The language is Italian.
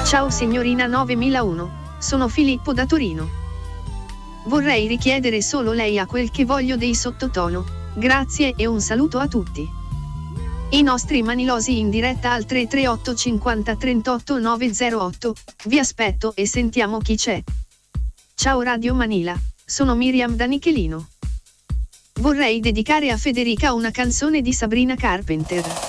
Ciao signorina 9001, sono Filippo da Torino. Vorrei richiedere solo lei a quel che voglio dei sottotono, grazie e un saluto a tutti. I nostri manilosi in diretta al 338 50 38 908, vi aspetto e sentiamo chi c'è. Ciao Radio Manila, sono Miriam da Nichelino. Vorrei dedicare a Federica una canzone di Sabrina Carpenter.